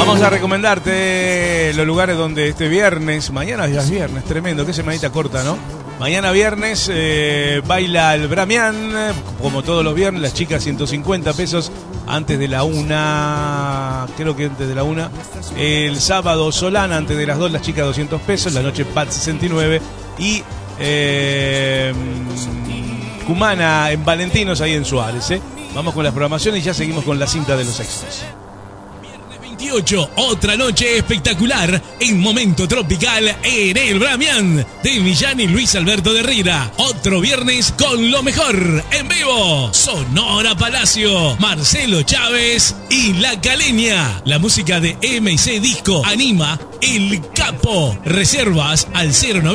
Vamos a recomendarte los lugares donde este viernes, mañana ya es viernes, tremendo, qué semanita corta, ¿no? Mañana viernes baila el Bramián, como todos los viernes, las chicas 150 pesos antes de la 1, creo que antes de la 1. El sábado Solana antes de las 2, las chicas 200 pesos, la noche Pat 69 y Cumana en Valentinos ahí en Suárez, ¿eh? Vamos con las programaciones y ya seguimos con la cinta de los extras. 28, otra noche espectacular en Momento Tropical en el Bramián de Millán y Luis Alberto de Herrera. Otro viernes con lo mejor en vivo. Sonora Palacio, Marcelo Chávez y La Caleña. La música de M&C Disco anima El Capo. Reservas al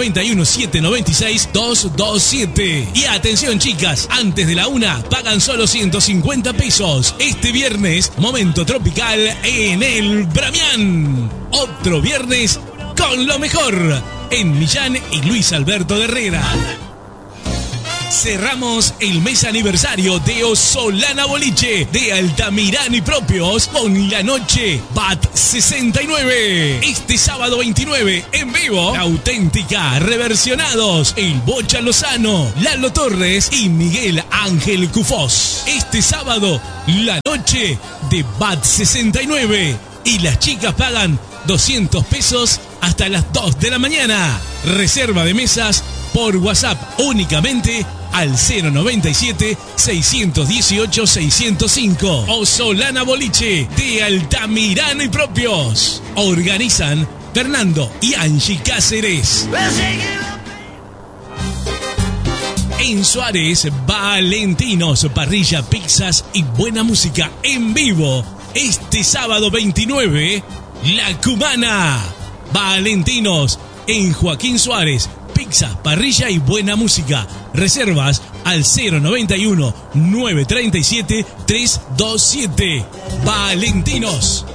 091-796-227. Y atención chicas, antes de la 1 pagan solo 150 pesos. Este viernes, Momento Tropical en el Bramián. Otro viernes con lo mejor en Millán y Luis Alberto de Herrera. Cerramos el mes aniversario de Solana Boliche de Altamirano y Propios con la noche BAT 69. Este sábado 29 en vivo, La Auténtica, Reversionados, El Bocha Lozano, Lalo Torres y Miguel Ángel Cufós. Este sábado, la noche de BAT 69 y las chicas pagan 200 pesos hasta las 2 de la mañana. Reserva de mesas por WhatsApp únicamente al 097-618-605 o Solana Boliche de Altamirano y Propios. Organizan Fernando y Angie Cáceres. En Suárez, Valentinos, parrilla, pizzas y buena música en vivo. Este sábado 29, La Cumana. Valentinos en Joaquín Suárez. Pizza, parrilla y buena música. Reservas al 091-937-327. Valentinos.